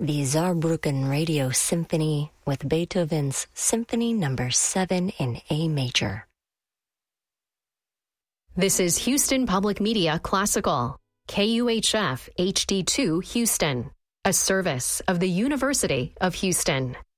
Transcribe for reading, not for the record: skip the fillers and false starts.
the Saarbrücken Radio Symphony with Beethoven's Symphony No. 7 in A major. This is Houston Public Media Classical, KUHF HD2 Houston, a service of the University of Houston.